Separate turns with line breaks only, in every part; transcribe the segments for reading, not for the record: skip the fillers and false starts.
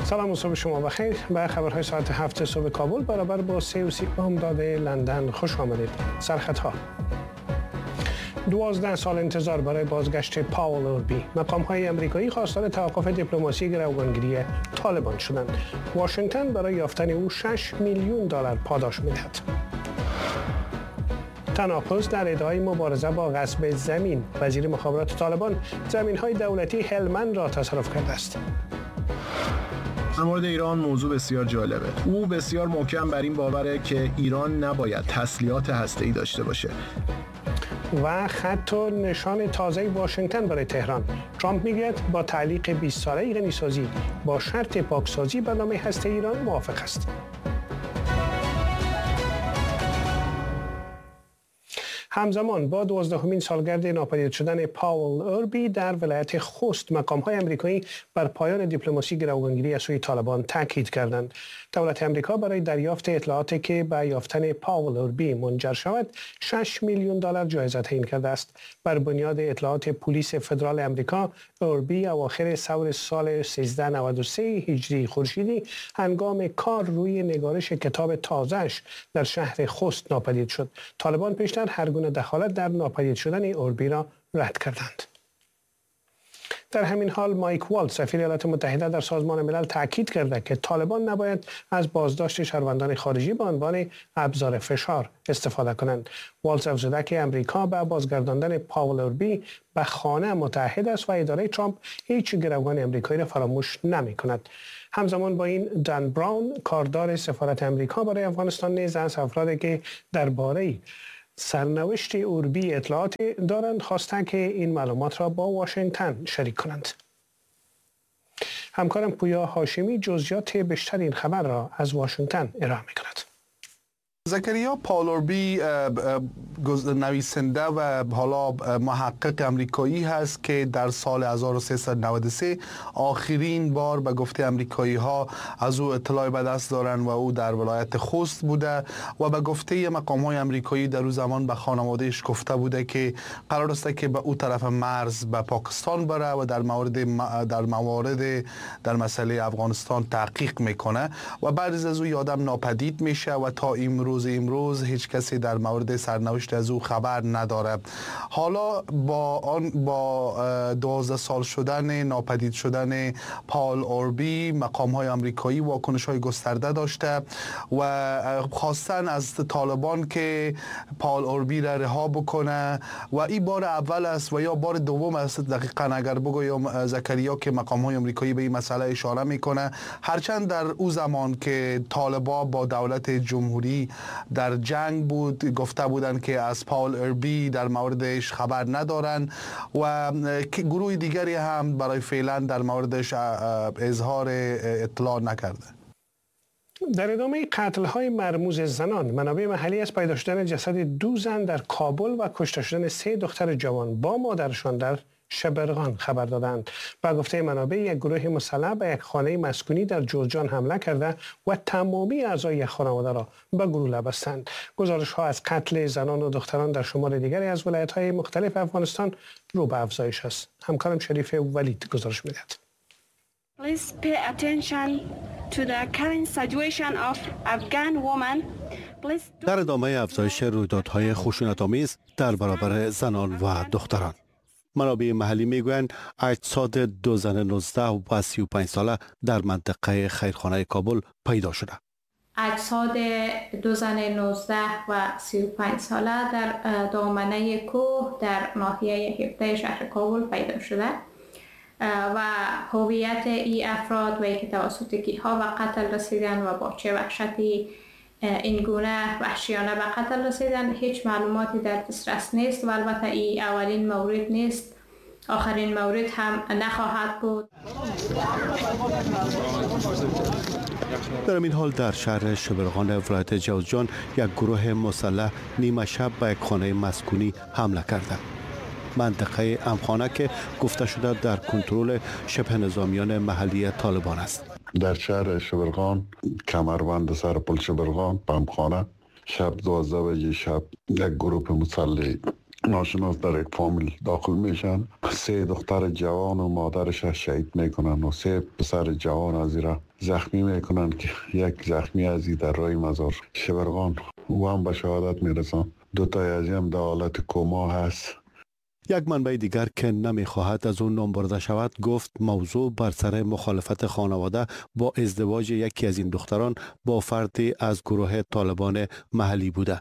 سلام و صبح شما بخیر. به خبرهای ساعت 7 صبح کابل برابر با 3:30 بامداد لندن خوش آمدید. سرخطها: 12 سال انتظار برای بازگشت پاول اوربی. مقام‌های آمریکایی خواستار توقف دیپلماسی گروگانگیری طالبان شدند. واشنگتن برای یافتن او 6 میلیون دلار پاداش می‌دهد. تناقض در ادعای مبارزه با غصب زمین. وزیر مخابرات طالبان زمین‌های دولتی هلمند را تصرف کرده است.
در مورد ایران موضوع بسیار جالبه. او بسیار محکم بر این باوره که ایران نباید تسلیحات هسته‌ای داشته باشه.
و خط و نشان تازه واشنگتن برای تهران. ترامپ میگوید با تعلیق 20 ساله غنیسازی با شرط پاکسازی برنامه هسته ایران موافق است. همزمان با 12مین سالگرد ناپدید شدن پاول اوربی در ولایت خوست، مقام‌های آمریکایی بر پایان دیپلماسی گروگانگیری از سوی طالبان تاکید کردند. دولت آمریکا برای دریافت اطلاعاتی که به یافتن پاول اوربی منجر شود 6 میلیون دلار جایزه تعیین کرده است. بر بنیاد اطلاعات پلیس فدرال آمریکا، اوربی اواخر سال 1393 هجری خورشیدی هنگام کار روی نگارش کتاب تازه‌اش در شهر خوست ناپدید شد. طالبان پیشتر هر گونه دخالت در ناپدید شدن اوربی را رد کردند. در همین حال مایک والتز سفیر ایالات متحده در سازمان ملل تاکید کرده که طالبان نباید از بازداشت شهروندان خارجی به عنوان ابزار فشار استفاده کنند. والتز افزوده که امریکا به بازگرداندن پاول اوربی به خانه متحد است و اداره ترامپ هیچ گروگان امریکایی را فراموش نمی‌کند. همزمان با این، دان براون کاردار سفارت امریکا برای افغانستان نیز از افرادی که درباره سرنوشت اوربی اطلاعات دارند خواستند که این معلومات را با واشنگتن شریک کنند. همکارم پویا هاشمی جزئیات بیشتر این خبر را از واشنگتن ارائه می‌کند.
زکریا پاول اوربی نویسنده و حالا محقق امریکایی هست که در سال 1393 آخرین بار به گفته امریکایی ها از او اطلاع به دست دارند و او در ولایت خوست بوده و به گفته مقام های امریکایی در او زمان به خانوادهش گفته بوده که قرار است که به او طرف مرز به پاکستان بره و در موارد در مسئله افغانستان تحقیق میکنه و بعد از او یادم ناپدید میشه و تا امروز هیچ کسی در مورد سرنوشت از او خبر نداره. حالا با 12 سال شدن ناپدید شدن پاول اوربی، مقام های آمریکایی واکنش های گسترده داشته و خواستن از طالبان که پاول اوربی را رها بکنه و این بار اول است و یا بار دوم است دقیقاً اگر بگویم زکریا که مقام های آمریکایی به این مسئله اشاره میکنه، هرچند در او زمان که طالبان با دولت جمهوری در جنگ بود گفته بودند که از پاول اوربی در موردش خبر ندارن و گروه دیگری هم برای فعلا در موردش اظهار اطلاع نکرده.
در ادامه قتل‌های مرموز زنان، منابع محلی از پیدا شدن جسد 2 زن در کابل و کشته شدن 3 دختر جوان با مادرشان در شبرغان خبر دادند. با گفته منابع، یک گروه مسلح به یک خانه مسکونی در جوزجان حمله کرده و تمامی اعضای خانواده را به گلوله بستند. گزارش‌ها از قتل زنان و دختران در شمال دیگری از ولایت‌های مختلف افغانستان رو به افزایش است. همکارم شریف ولید گزارش می‌دهد.
Please pay attention to the current situation of Afghan women.
در ادامه افزایش رویدادهای خشونت‌آمیز در برابر زنان و دختران، منابع محلی میگویند اجساد 2 زن 19 و 35 ساله در منطقه خیرخانه کابل پیدا شده.
اجساد 2 زن 19 و 35 ساله در دامنه کوه در ناحیه 17 شهر کابل پیدا شده و هویت این افراد و که توسط کیها و قتل رسیدن و با چه وحشتی این گونه وحشیانه به قتل رسیدن هیچ معلوماتی در دسترس نیست و البته این اولین مورد نیست، آخرین مورد هم نخواهد بود.
در این حال در شهر شبرغان ولایت جوزجان یک گروه مسلح نیمه شب به یک خانه مسکونی حمله کرده. منطقه امخانه که گفته شده در کنترل شبه نظامیان محلی طالبان است.
در شهر شبرغان کمربند سر پل شبرغان پمخانه شب 12 بجه شب یک گروه مسلح ناشناس در یک فامیل داخل میشن. 3 دختر جوان و مادرش شهید میکنن و 3 پسر جوان از ایران زخمی میکنن که یک زخمی از در راه مزار شبرغان و هم به شهادت میرسن. 2 تا از هم در حالت کما هست.
یک منبع دیگر که نمیخواهد از اون نام برده شود گفت موضوع بر سر مخالفت خانواده با ازدواج یکی از این دختران با فردی از گروه طالبان محلی بوده.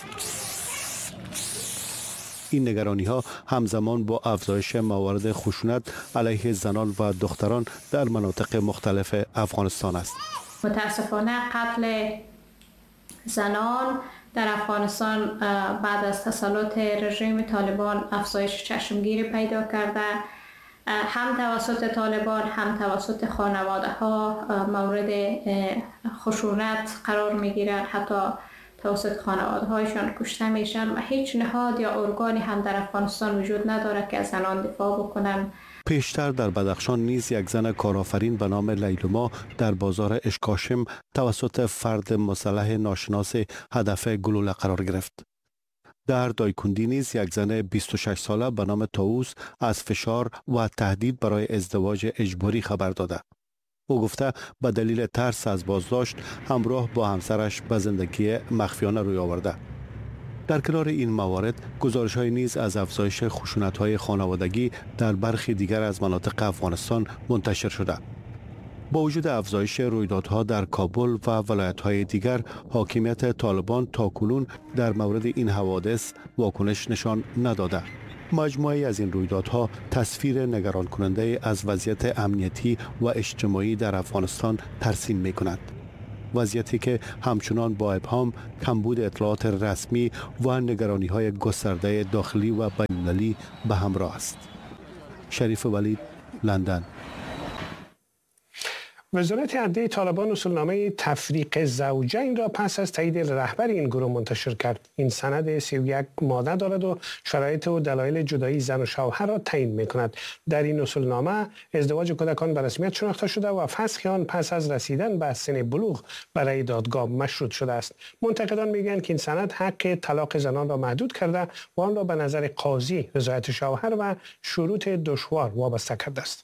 این نگرانی ها همزمان با افزایش موارد خشونت علیه زنان و دختران در مناطق مختلف افغانستان است.
متاسفانه قتل زنان در افغانستان بعد از تسلط رژیم طالبان افزایش چشمگیری پیدا کرده. هم توسط طالبان هم توسط خانواده ها مورد خشونت قرار می گیرند، حتی توسط خانواده هایشان کشته میشن و هیچ نهاد یا ارگانی هم در افغانستان وجود نداره که از زنان دفاع بکنن.
پیشتر در بدخشان نیز یک زن کارآفرین به نام لیلما در بازار اشکاشم توسط فرد مسلح ناشناس هدف گلوله قرار گرفت. در دایکندی نیز یک زن 26 ساله به نام طاووس از فشار و تهدید برای ازدواج اجباری خبر داده. او گفته به دلیل ترس از بازداشت همراه با همسرش به زندگی مخفیانه روی آورده. در کنار این موارد گزارش‌های نیز از افزایش خشونت‌های خانوادگی در برخی دیگر از مناطق افغانستان منتشر شده. با وجود افزایش رویدادها در کابل و ولایت‌های دیگر، حاکمیت طالبان تاکنون در مورد این حوادث واکنش نشان نداده. مجموعه از این رویدادها تصویر نگران کننده از وضعیت امنیتی و اجتماعی در افغانستان ترسیم می‌کند. وضعیتی که همچنان با ابهام، کمبود اطلاعات رسمی و نگرانی‌های گسترده داخلی و بین‌المللی به همراه است. شریف ولید، لندن.
وزارت عدلیه طالبان اصولنامه تفریق زوجین را پس از تایید رهبر این گروه منتشر کرد. این سند 31 ماده دارد و شرایط و دلایل جدایی زن و شوهر را تعیین می‌کند. در این اصولنامه ازدواج کودکان به رسمیت شناخته شده و فسخ آن پس از رسیدن به سن بلوغ برای دادگاه مشروط شده است. منتقدان میگویند که این سند حق طلاق زنان را محدود کرده و آن را به نظر قاضی، رضایت شوهر و شروط دشوار وابسته کرده است.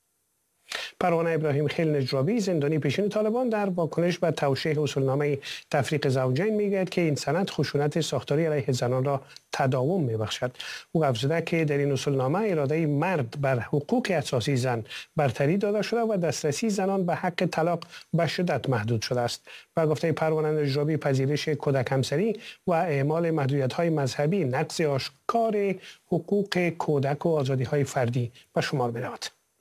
پروانه ابراهیم خیل نجرابی، زندانی پیشین طالبان، در واکنش به توشیح اصولنامه تفریق زوجین میگوید که این سند خشونت ساختاری علیه زنان را تداوم میبخشد. او افزوده که در این اصولنامه اراده مرد بر حقوق اساسی زن برتری داده شده و دسترسی زنان به حق طلاق به شدت محدود شده است. و گفته پروانه نجرابی پذیرش کودک همسری و اعمال محدودیت‌های مذهبی نقض آشکار حقوق کودک و آزادی‌های فردی به شمار می‌رود.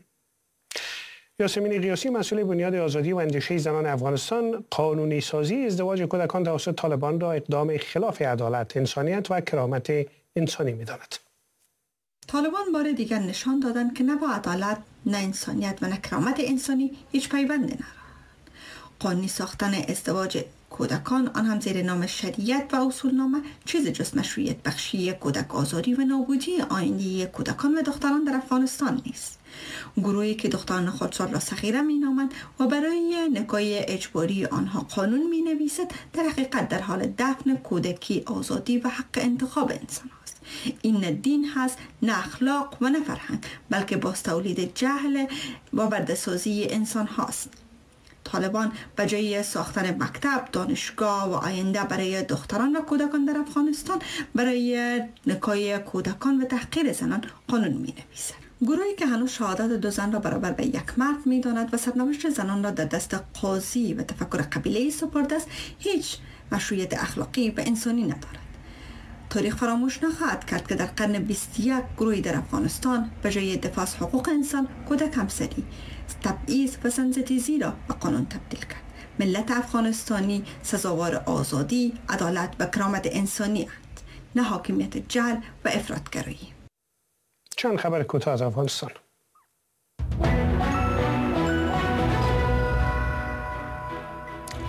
یاسمین قیاسی، مسئول بنیاد آزادی و اندیشه زنان افغانستان، قانونی سازی ازدواج کودکان توسط طالبان را اقدام خلاف عدالت، انسانیت و کرامت انسانی می‌داند.
طالبان بار دیگر نشان دادند که نه با عدالت، نه انسانیت و نه کرامت انسانی هیچ پیوندی ندارند. قانونی ساختن ازدواج کودکان، آن هم زیر نام شریعت و اصولنامه، چیز جز مشروعیت بخشی کودک آزاری و نابودی آینده کودکان و دختران در افغانستان نیست. گروهی که دختران خردسال را صغیره می‌نامند و برای نکاح اجباری آنها قانون می‌نویسد، در حقیقت در حال دفن کودکی، آزادی و حق انتخاب انسان است. این نه دین هست، نه اخلاق و نه فرهنگ، بلکه باز تولید جهل و برده‌سازی انسان هاست. طالبان به جای ساختن مکتب، دانشگاه و آینده برای دختران و کودکان در افغانستان، برای نکاح کودکان و تحقیر زنان قانون می‌نویسد. گروهی که هنوز شهادت 2 زن را برابر به یک مرد می‌داند و سرنوشت زنان را در دست قاضی و تفکر قبیله‌ای سپرده است، هیچ مشروعیت اخلاقی و انسانی ندارد. تاریخ فراموش نخواهد کرد که در قرن 21 گروهی در افغانستان به جای دفاع از حقوق انسان، کودک همسری، تبعیض و زنستیزی را به قانون تبدیل کرد. ملت افغانستانی سزاوار آزادی، عدالت و کرامت انسانی اند، نه حاکمیت جهل و افراطگرایی.
چند خبر کوتاه از افغانستان.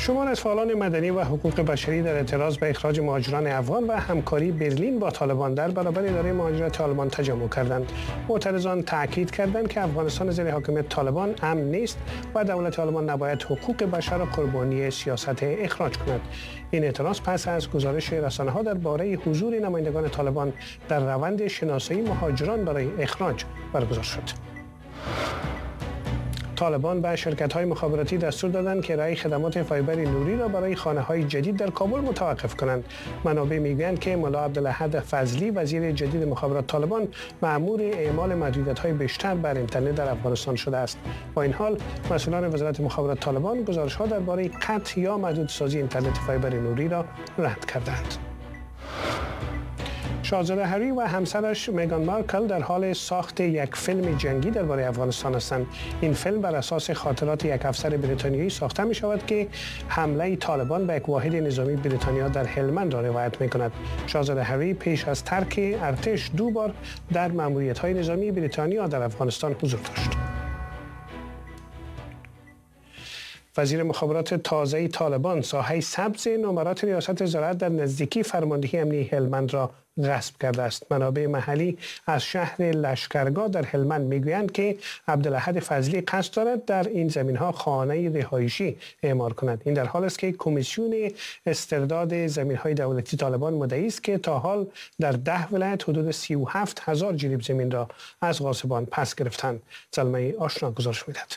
شمار از فعالان مدنی و حقوق بشری در اعتراض به اخراج مهاجران افغان و همکاری برلین با طالبان در برابر اداره مهاجرت آلمان تجمع کردند. معترضان تاکید کردند که افغانستان زیر حاکمیت طالبان امن نیست و دولت آلمان نباید حقوق بشر را قربانی سیاست اخراج کند. این اعتراض پس از گزارش رسانه‌ها درباره حضور نمایندگان طالبان در روند شناسایی مهاجران برای اخراج برگزار شد. طالبان به شرکت‌های مخابراتی دستور دادند که ارائه خدمات فایبر نوری را برای خانه‌های جدید در کابل متوقف کنند. منابع میگویند که ملا عبدالاحد فضلی وزیر جدید مخابرات طالبان مأمور اعمال محدودیت‌های بیشتر بر اینترنت در افغانستان شده است. با این حال مسئولان وزارت مخابرات طالبان گزارش‌ها درباره قطع یا محدودسازی اینترنت فایبر نوری را رد کردند. شاهزاده هری و همسرش میگان مارکل در حال ساخت یک فیلم جنگی درباره افغانستان هستند. این فیلم بر اساس خاطرات یک افسر بریتانیایی ساخته می شود که حمله طالبان به یک واحد نظامی بریتانیا در هلمند را روایت می کند. شاهزاده هری پیش از ترک ارتش 2 بار در مأموریت‌های نظامی بریتانیا در افغانستان حضور داشت. وزیر مخابرات تازه طالبان ساحه سبز نمرات ریاست زراعت در نزدیکی فرماندهی امنیتی هلمند را غصب کرده است. منابع محلی از شهر لشکرگاه در هلمند میگویند که عبدالاحد فضلی قصد دارد در این زمین‌ها خانه رهایشی اعمار کند. این در حال است که کمیسیون استرداد زمین‌های دولتی طالبان مدعی است که تا حال در 10 ولایت حدود 37,000 جریب زمین را از غاصبان پس گرفتند. زلمه آشنا گزارش می‌دهد.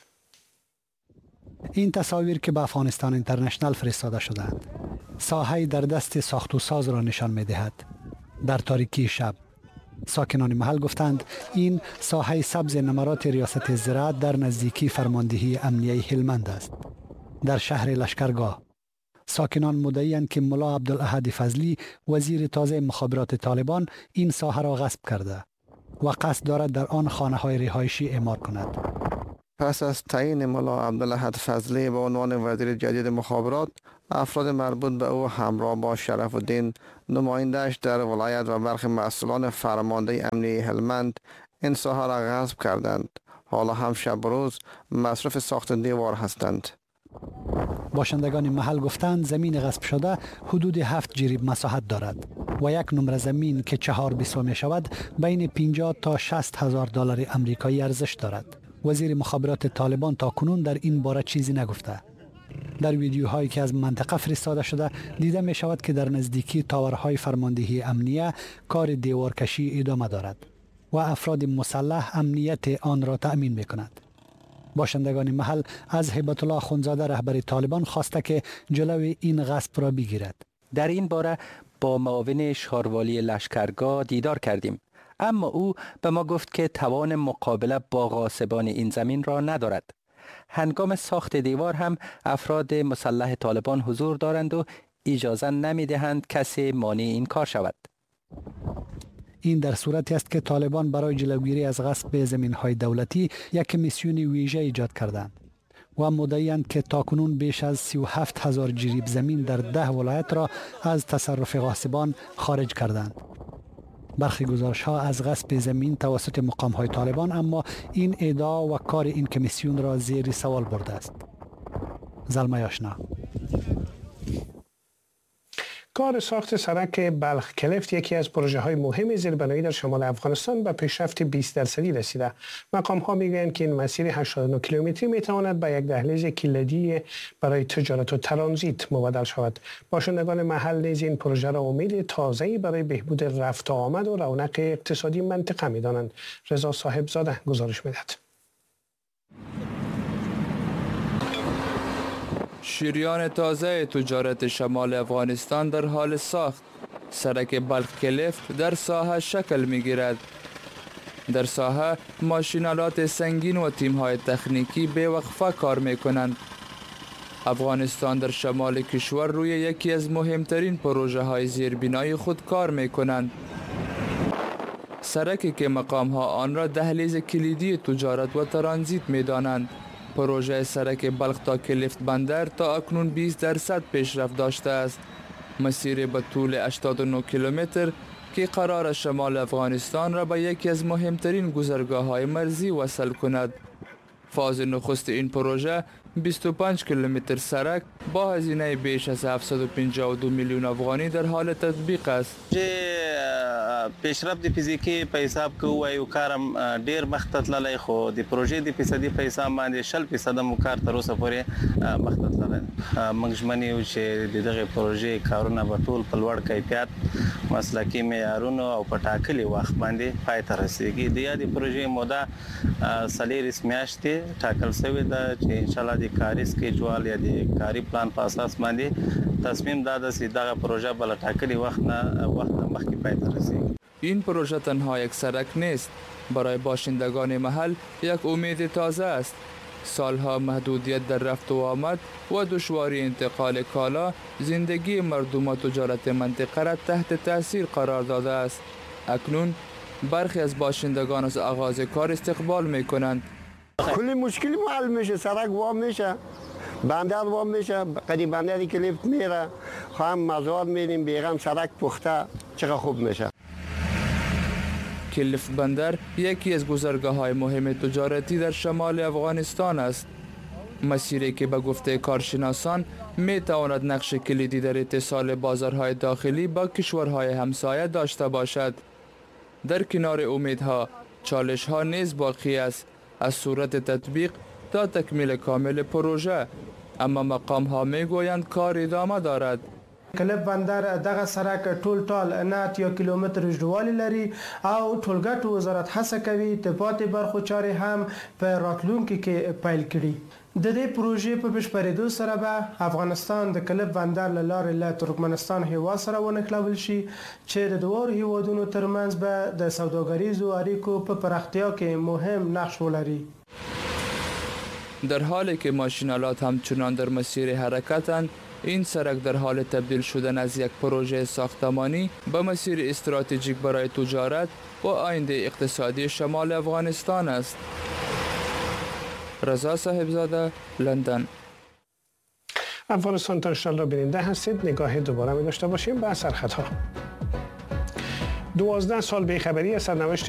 این تصاویر که به افغانستان اینترنشنال فرستاده شدند ساحه در دست ساخت و ساز را نشان می‌دهد. در تاریکی شب ساکنان محل گفتند این ساحه سبز نمرات ریاست زراعت در نزدیکی فرماندهی امنیتی هلمند است. در شهر لشکرگاه ساکنان مدعی‌اند که ملا عبدالاحد فضلی وزیر تازه مخابرات طالبان این ساحه را غصب کرده و قصد دارد در آن خانه‌های رهایشی اعمار کند.
پس از تعیین ملا عبدالاحد فضلی به عنوان وزیر جدید مخابرات، افراد مربوط به او همراه با شرف الدین نماینده‌اش در ولایت و برخی مسئولان فرمانده امنیتی هلمند این ساحه را غصب کردند. حالا هم شب و روز مصرف ساخت دیوار هستند.
باشندگان محل گفتند زمین غصب شده حدود 7 جریب مساحت دارد و یک نمره زمین که 4 بیسو می شود بین 50 تا 60 هزار دلار آمریکایی ارزش دارد. وزیر مخابرات طالبان تا کنون در این باره چیزی نگفته. در ویدیوهایی که از منطقه فرستاده شده دیده می شود که در نزدیکی تاورهای فرماندهی امنیه کار دیوارکشی ادامه دارد و افراد مسلح امنیت آن را تأمین می کند. باشندگان محل از هیبت الله اخوندزاده رهبر طالبان خواسته که جلوی این غصب را بگیرد.
در این باره با معاون شهروالی لشکرگاه دیدار کردیم، اما او به ما گفت که توان مقابله با غاصبان این زمین را ندارد. هنگام ساخت دیوار هم افراد مسلح طالبان حضور دارند و اجازه نمی دهند کسی مانع این کار شود.
این در صورتی است که طالبان برای جلوگیری از غصب زمین‌های دولتی یک کمیسیون ویژه ایجاد کردند و مدعی‌اند که تاکنون بیش از 37,000 جریب زمین در 10 ولایت را از تصرف غاصبان خارج کردند. برخی گزارش‌ها از غصب زمین توسط مقام‌های طالبان، اما این ادعا و کار این کمیسیون را زیر سوال برده است. زلمه آشنا.
کار ساخت سرک بلخ کلفت یکی از پروژه‌های مهم زیربنایی در شمال افغانستان به پیشرفت 20% رسیده. مقام‌ها می‌گویند که این مسیر 89 کیلومتری می‌تواند به یک دهلیز کلیدی برای تجارت و ترانزیت مبدل شود. باشندگان محل نیز این پروژه را امید تازه‌ای برای بهبود رفت و آمد و رونق اقتصادی منطقه می‌دانند. رضا صاحبزاده گزارش می‌دهد.
شریان تازه تجارت شمال افغانستان در حال ساخت. سرک بلخ کلفت در ساحه شکل می گیرد. در ساحه ماشینالات سنگین و تیم‌های تکنیکی به وقفه کار می کنند. افغانستان در شمال کشور روی یکی از مهمترین پروژه های زیربنایی خود کار می کنند. سرکی که مقام‌ها آن را دهلیز کلیدی تجارت و ترانزیت می دانند. پروژه سرک بلخ تا کلفت بندر تا اکنون 20% پیشرفت داشته است. مسیر به طول 89 کیلومتر که قرار شمال افغانستان را به یکی از مهمترین گذرگاه‌های مرزی وصل کند. فاز نخست این پروژه 25 کیلومتر سرک با هزینه بیش از 752 میلیون افغانی در حال تطبیق است.
پیشرفت فیزیکی په حساب کې وایو کارم ډیر مخته تللی خو د پروژې د فیصدي په حساب باندې 60% مو کار تر اوسه پورې مخته تللی. موږ ژمن یو چې دغه پروژې کارونه به ټول په لوړ کیفیت مسلکي معیارونو او په ټاکلي وخت باندې پای ته رسیږي. د یادې پروژې موده 4 میاشتې ټاکل شوې ده چې ان شاء الله د کاري سکیجول یا د کاري پلان په اساس باندې تصمیم داده چې دغه پروژه بل ټاکلي وخت مخکې پای ته رسیږي.
این پروژه تنها یک سرک نیست، برای باشندگان محل یک امید تازه است. سالها محدودیت در رفت و آمد و دشواری انتقال کالا زندگی مردم و تجارت منطقه را تحت تاثیر قرار داده است. اکنون برخی از باشندگان از آغاز کار استقبال می کنند.
کلی مشکلی حل میشه، سرک وام میشه، بندر وام میشه، قدیم بندری که لیفت میره، هم مزار میریم بیغم سرک پخته چقدر خوب میشه.
کلف بندر یکی از گذرگاه های مهم تجارتی در شمال افغانستان است. مسیری که به گفته کارشناسان می تواند نقش کلیدی در اتصال بازارهای داخلی با کشورهای همسایه داشته باشد. در کنار امیدها، چالش‌ها نیز باقی است، از صورت تطبیق تا تکمیل کامل پروژه. اما مقام‌ها می‌گویند کار ادامه دارد.
کلف بندر دغه سرک ټول 9 کیلومتر اوږدوالی لري او ټولګټو وزارت هڅه کوي د پاتې برخو چارې هم په راتلونکي کې پیل کړي. د دې پروژې په بشپړېدو سره به افغانستان د کلف بندر له لارې له ترکمنستان هیواد سره ونښلول شي چې د دوه هیوادونو ترمنځ به د سوداګریزو اړیکو په پراختیا کې مهم نقش ولري.
در حالی که ماشینالات همچنان در مسیر حرکتند، این سرک در حال تبدیل شدن از یک پروژه ساختمانی به مسیر استراتژیک برای تجارت و آینده اقتصادی شمال افغانستان است. رضا صاحبزاده، لندن.
افغانستان اینترنشنال را بیننده هستید. نگاه دوباره می داشته باشیم به سرخطها. 12 سال بیخبری از سرنوشت